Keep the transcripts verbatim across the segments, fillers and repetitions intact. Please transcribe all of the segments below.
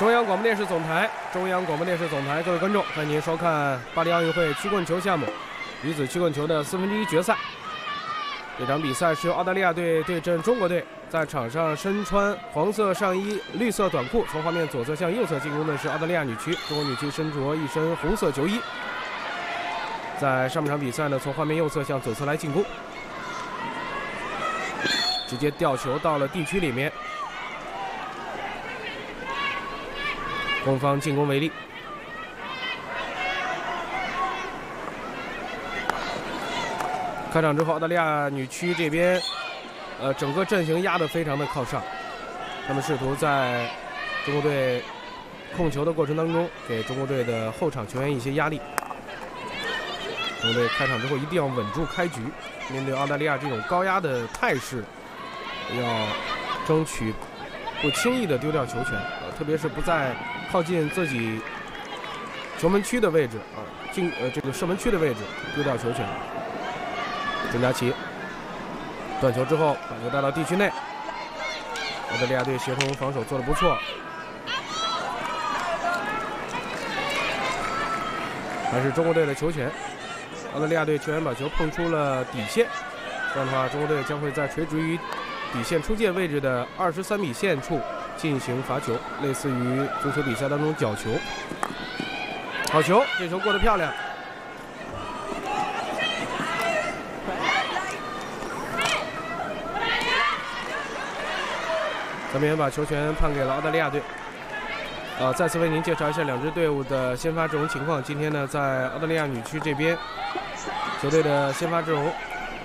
中央广播电视总台，中央广播电视总台，各位观众，欢迎您收看巴黎奥运会曲棍球项目女子曲棍球的四分之一决赛。这场比赛是由澳大利亚队对阵中国队，在场上身穿黄色上衣、绿色短裤，从画面左侧向右侧进攻的是澳大利亚女区，中国女区身着一身红色球衣。在上半场比赛呢，从画面右侧向左侧来进攻，直接吊球到了地区里面。攻方进攻为例，开场之后，澳大利亚女区这边，呃，整个阵型压得非常的靠上，他们试图在中国队控球的过程当中，给中国队的后场球员一些压力。中国队开场之后一定要稳住开局，面对澳大利亚这种高压的态势，要争取不轻易的丢掉球权，呃，特别是不在靠近自己球门区的位置啊，进呃这个射门区的位置丢掉球权。郑佳琪断球之后把球带到地区内，澳大利亚队协同防守做得不错，还是中国队的球权。澳大利亚队球员把球碰出了底线，这样的话，中国队将会在垂直于底线出界位置的二十三米线处进行罚球，类似于足球比赛当中角球。好球，这球过得漂亮。咱们也把球权判给了澳大利亚队。呃，再次为您介绍一下两支队伍的先发阵容情况。今天呢，在澳大利亚女区这边，球队的先发阵容：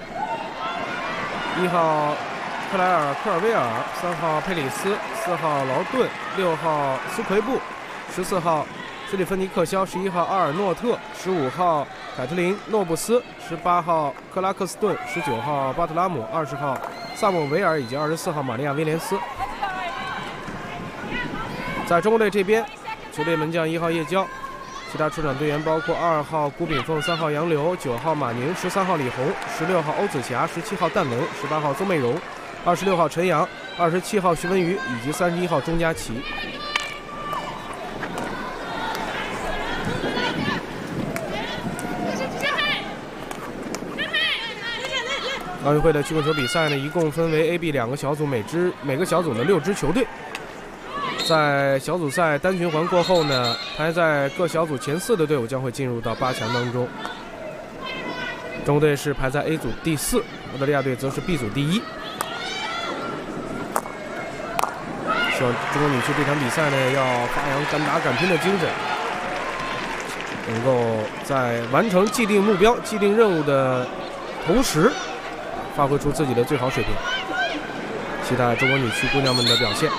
一号克莱尔·科尔威尔，三号佩里斯，四号劳顿，六号斯奎布，十四号斯蒂芬尼克肖，十一号阿尔诺特，十五号凯特琳诺布斯，十八号克拉克斯顿，十九号巴特拉姆，二十号萨姆维尔以及二十四号玛利亚威廉斯。在中国队这边，球队门将一号叶娇，其他出场队员包括二号古炳凤、三号杨柳、九号马宁、十三号李红、十六号欧子霞、十七号旦文、十八号邹媚蓉、二十六号陈阳、二十七号徐文瑜以及三十一号钟佳琪。奥运会的曲棍球比赛呢，一共分为 A、B 两个小组，每支每个小组的六支球队。在小组赛单循环过后呢，排在各小组前四的队伍将会进入到八强当中。中国队是排在 A 组第四，澳大利亚队则是 B 组第一。希望中国女区这场比赛呢，要发扬敢打敢拼的精神，能够在完成既定目标、既定任务的同时，发挥出自己的最好水平。期待中国女区姑娘们的表现。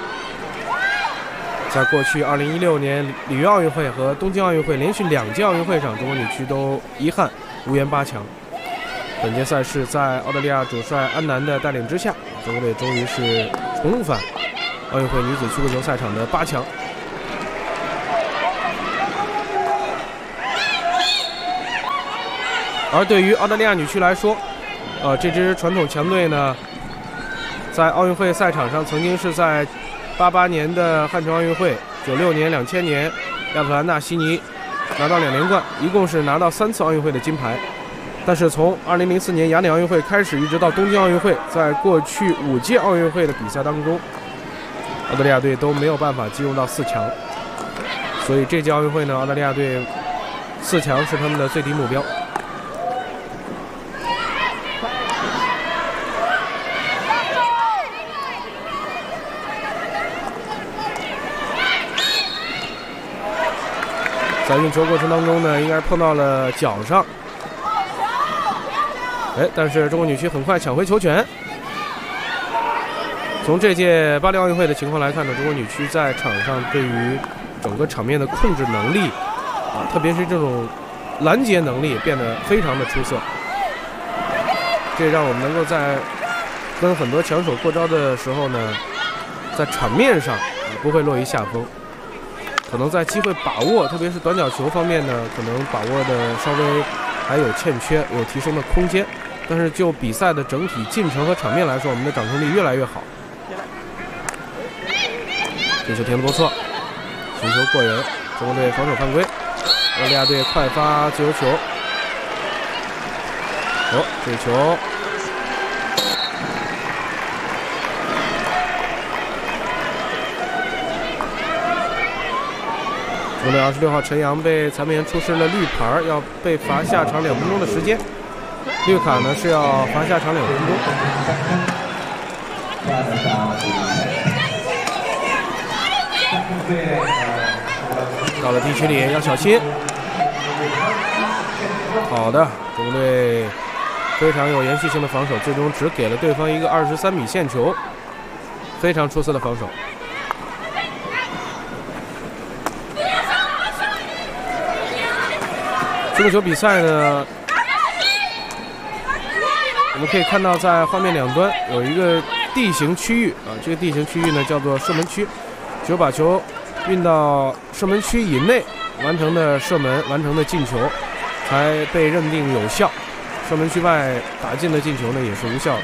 在过去二零一六年里约奥运会和东京奥运会连续两届奥运会上，中国女区都遗憾无缘八强。本届赛事在澳大利亚主帅安南的带领之下，中国队终于是重返奥运会女子曲棍球赛场的八强。而对于澳大利亚女区来说，呃，这支传统强队呢，在奥运会赛场上曾经是在八八年的汉城奥运会、九六年、两千年亚特兰大、悉尼拿到两连冠，一共是拿到三次奥运会的金牌。但是从二零零四年雅典奥运会开始，一直到东京奥运会，在过去五届奥运会的比赛当中，澳大利亚队都没有办法进入到四强。所以这届奥运会呢，澳大利亚队四强是他们的最低目标。在运球过程当中呢，应该是碰到了脚上，哎，但是中国女区很快抢回球权。从这届巴黎奥运会的情况来看呢，中国女区在场上对于整个场面的控制能力啊，特别是这种拦截能力变得非常的出色，这让我们能够在跟很多强手过招的时候呢，在场面上不会落于下风。可能在机会把握，特别是短角球方面呢，可能把握的稍微还有欠缺，有提升的空间。但是就比赛的整体进程和场面来说，我们的掌控力越来越好。这球填得不错， 请求过人，中国队防守犯规，澳大利亚队快发自由球。哦，这球。 中国队二十六号陈阳被裁判员出示了绿牌，要被罚下场两分钟的时间。绿卡呢是要罚下场两分钟。到了地区里要小心。好的，中国队非常有延续性的防守，最终只给了对方一个二十三米线球，非常出色的防守。 这个球比赛呢，我们可以看到在画面两端有一个地形区域啊，这个地形区域呢叫做射门区，只有把球运到射门区以内完成的射门、完成的进球，才被认定有效。射门区外打进的进球呢也是无效的。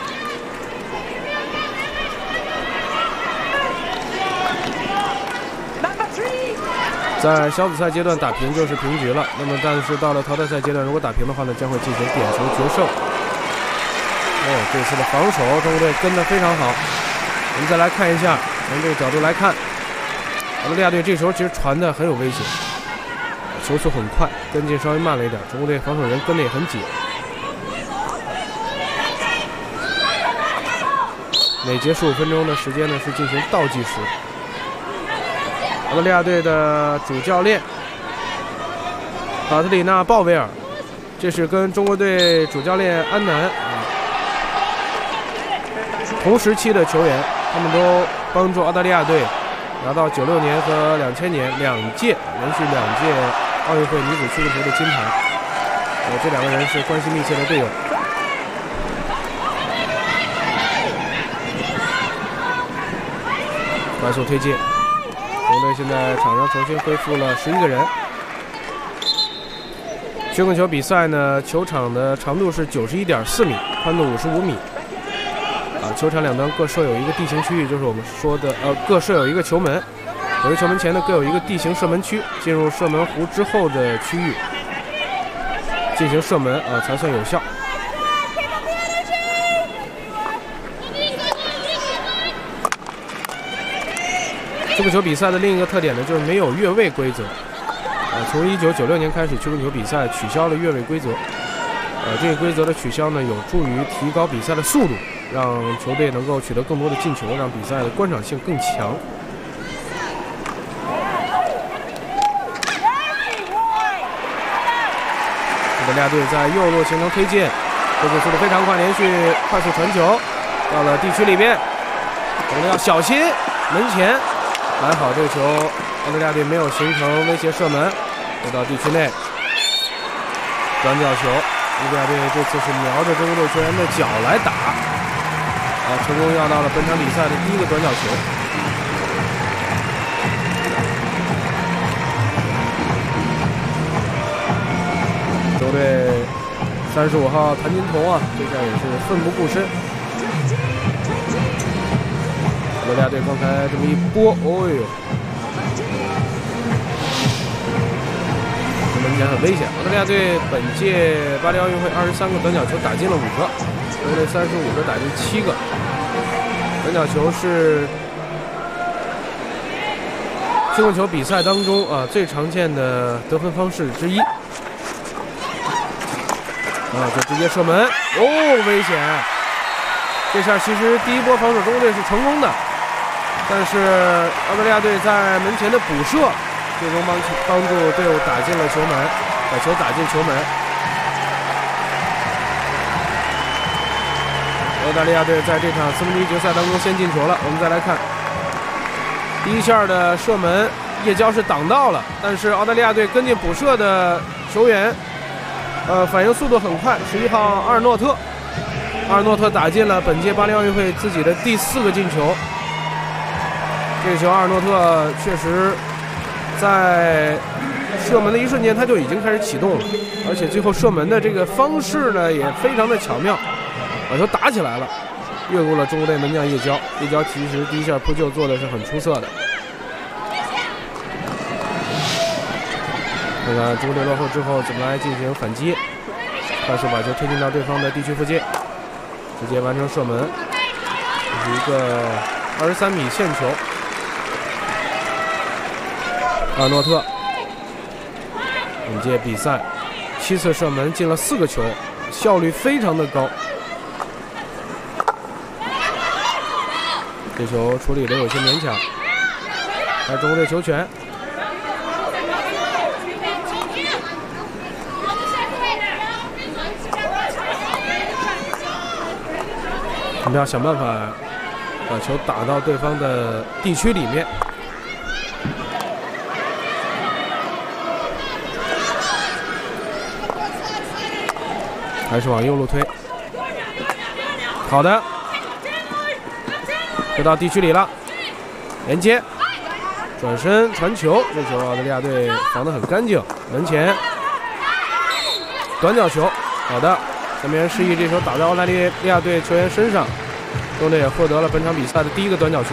在小组赛阶段打平就是平局了，那么但是到了淘汰赛阶段，如果打平的话呢，将会进行点球决胜。哦，这次的防守中国队跟得非常好。我们再来看一下，从这个角度来看，澳大利亚队这时候其实传的很有威胁，球速很快，跟进稍微慢了一点，中国队防守人跟得也很紧。每节十五分钟的时间呢是进行倒计时。 澳大利亚队的主教练卡特里娜·鲍威尔，这是跟中国队主教练安南啊同时期的球员，他们都帮助澳大利亚队拿到九六年和两千年两届连续两届奥运会女子曲棍球的金牌。呃，这两个人是关系密切的队友。快速推进。 中国队现在场上重新恢复了十一个人。曲棍球比赛呢，球场的长度是九十一点四米，宽度五十五米。啊，球场两端各设有一个地形区域，就是我们说的呃，各设有一个球门。每个球门前呢各有一个地形射门区，进入射门弧之后的区域进行射门啊，才算有效。 曲棍球比赛的另一个特点呢，就是没有越位规则。呃，从一九九六年开始，曲棍球比赛取消了越位规则。呃，这个规则的取消呢，有助于提高比赛的速度，让球队能够取得更多的进球，让比赛的观赏性更强。澳大利亚队在右路形成推进，推进速度非常快，连续快速传球到了地区里边，我们要小心门前。 还好，这个球澳大利亚队没有形成威胁射门，回到地区内，短角球。澳大利亚队这次是瞄着中国队球员的脚来打，啊，成功要到了本场比赛的第一个短角球。球队三十五号谭金童啊，这下也是奋不顾身。 澳大利亚队刚才这么一拨，哦呦，这门前很危险。澳大利亚队本届巴黎奥运会二十三个短角球打进了五个，中国队三十五个打进七个。短角球是曲棍球比赛当中啊最常见的得分方式之一。啊，就直接射门，哦，危险！这下其实第一波防守中国队是成功的。 但是澳大利亚队在门前的补射，最终帮帮助队伍打进了球门，把球打进球门。澳大利亚队在这场四分之一决赛当中先进球了。我们再来看第一下的射门，叶娇是挡到了，但是澳大利亚队跟进补射的球员，呃，反应速度很快。十一号阿尔诺特，阿尔诺特打进了本届巴黎奥运会自己的第四个进球。 这个球，阿尔诺特确实在射门的一瞬间，他就已经开始启动了，而且最后射门的这个方式呢，也非常的巧妙，把球打起来了，越过了中国队门将叶娇。叶娇其实第一下扑救做的是很出色的。 看看中国队落后之后怎么来进行反击，快速把球推进到对方的地区附近，直接完成射门。这是一个二十三米线球。阿诺特本届比赛七次射门进了四个球，效率非常的高。这球处理的有些勉强，来中国队球权。我们要想办法把球打到对方的地区里面。还是往右路推，好的，推到地区里了，连接，转身传球，这球澳大利亚队防得很干净，门前，短角球，好的，下面示意这球打到澳大利亚队球员身上，中队也获得了本场比赛的第一个短角球。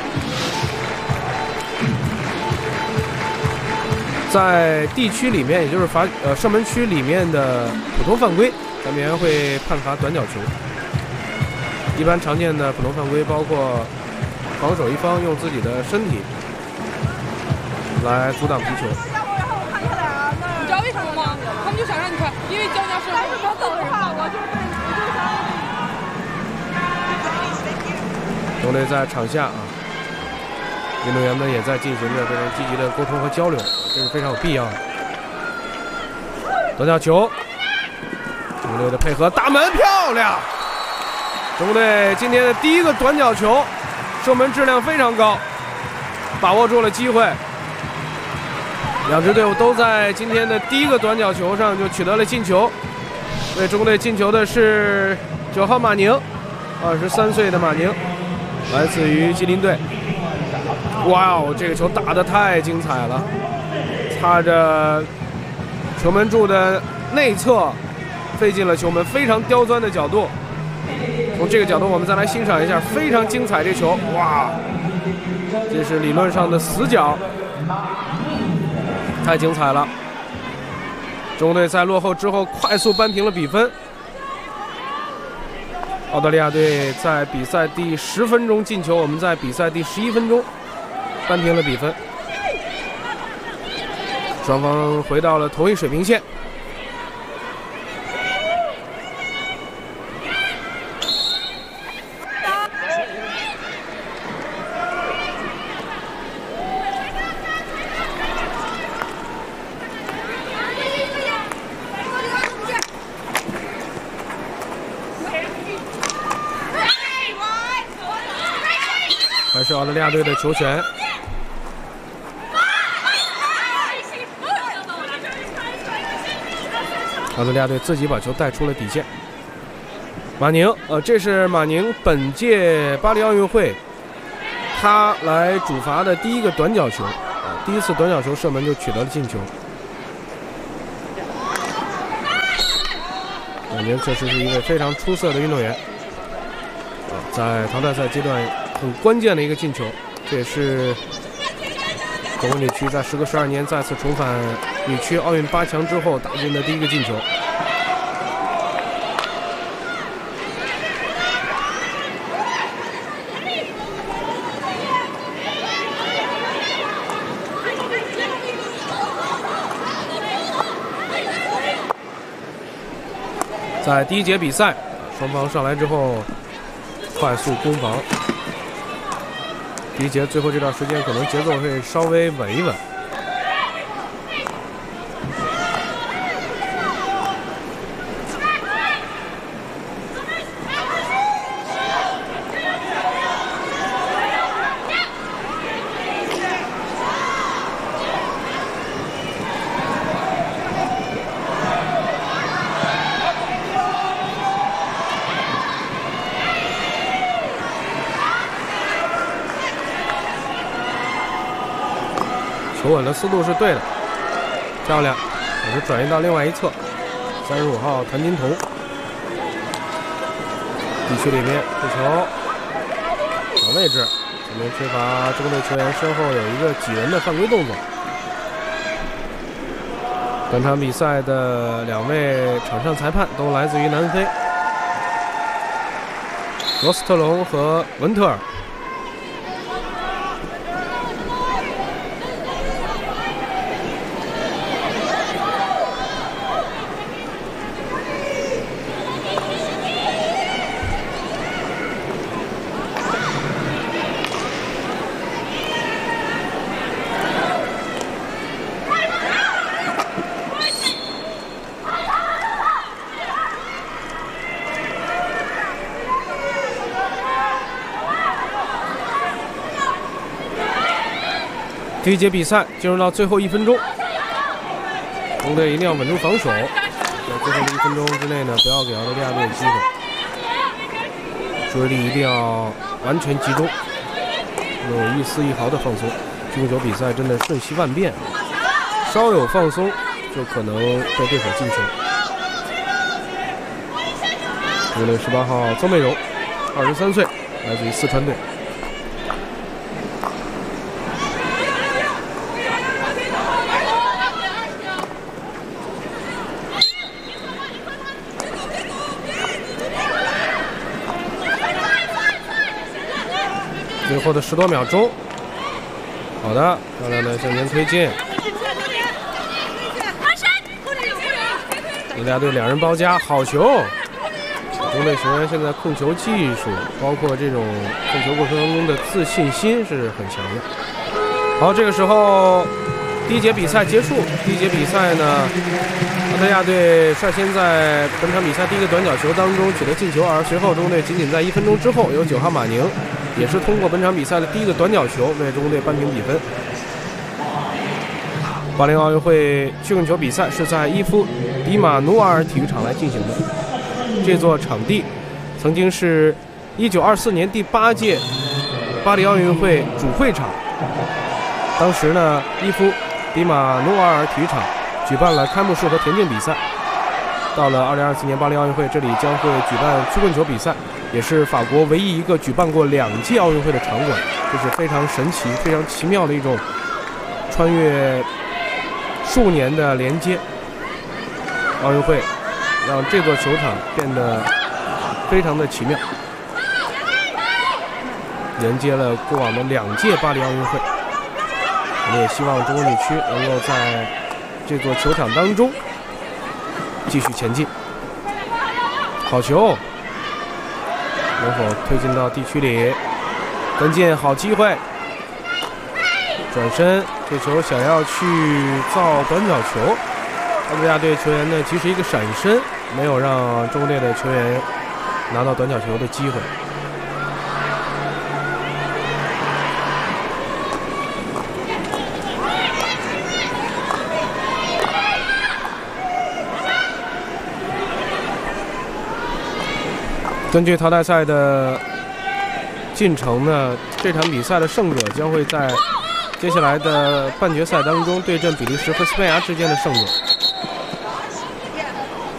在地区里面，也就是罚呃射门区里面的普通犯规，咱们员会判罚短角球。一般常见的普通犯规包括防守一方用自己的身体来阻挡皮球。 你知道为什么吗？他们就想让你看，因为江江是为什么走怕我就中队在场下啊，运动员们也在进行着非常积极的沟通和交流，这是非常有必要的。短角球，中国队的配合，大门漂亮！中国队今天的第一个短角球，射门质量非常高，把握住了机会。两支队伍都在今天的第一个短角球上就取得了进球。为中国队进球的是九号马宁，二十三岁的马宁，来自于吉林队。哇哦，这个球打得太精彩了，擦着球门柱的内侧飞进了球门，非常刁钻的角度。从这个角度我们再来欣赏一下，非常精彩这球，哇，这是理论上的死角，太精彩了。中国队在落后之后快速扳平了比分。澳大利亚队在比赛第十分钟进球，我们在比赛第十一分钟扳平了比分，双方回到了同一水平线。还是澳大利亚队的球权。澳大利亚队自己把球带出了底线。马宁，呃，这是马宁本届巴黎奥运会他来主罚的第一个短角球，啊，第一次短角球射门就取得了进球。马宁确实是一位非常出色的运动员，啊，在淘汰赛阶段很关键的一个进球，这也是中国女区在时隔十二年再次重返女区奥运八强之后打进的第一个进球。在第一节比赛，双方上来之后快速攻防。第一节最后这段时间可能节奏会稍微稳一稳。球稳的速度是对的，漂亮，也是转移到另外一侧。三十五号谭金童，地区里面这球找位置，这边缺乏中国队球员身后有一个挤人的犯规动作。 本场比赛的两位场上裁判都来自于南非，罗斯特隆和文特尔。第一节比赛进入到最后一分钟，中队一定要稳住防守，在最后的一分钟之内呢，不要给澳大利亚队机会，注意力一定要完全集中，没有一丝一毫的放松。足球比赛真的瞬息万变，稍有放松就可能被对手进球。中队十八号曾美荣，二十三岁，来自于四川队。最后的十多秒钟，好的，漂亮的向前推进。澳大利亚队两人包夹，好球！中队球员现在控球技术，包括这种控球过程当中的自信心是很强的。好，这个时候第一节比赛结束。第一节比赛呢，澳大利亚队率先在本场比赛第一个短角球当中取得进球，而随后中队仅仅在一分钟之后，由九号马宁也是通过本场比赛的第一个短角球为中队扳平比分。巴林奥运会曲棍球比赛是在伊夫迪马努瓦尔体育场来进行的。这座场地曾经是一九二四年第八届巴黎奥运会主会场。当时呢，伊夫迪马努瓦尔体育场举办了开幕式和田径比赛。到了二零二四年巴黎奥运会，这里将会举办曲棍球比赛，也是法国唯一一个举办过两届奥运会的场馆，这是非常神奇、非常奇妙的一种穿越数年的连接。奥运会让这座球场变得非常的奇妙，连接了过往的两届巴黎奥运会。我们也希望中国女区能够在这座球场当中继续前进。好球，能否推进到地区里？跟进，好机会，转身，这球想要去造短角球，澳大利亚队球员呢及时一个闪身，没有让中国队的球员拿到短角球的机会。根据淘汰赛的进程呢，这场比赛的胜者将会在接下来的半决赛当中对阵比利时和西班牙之间的胜者。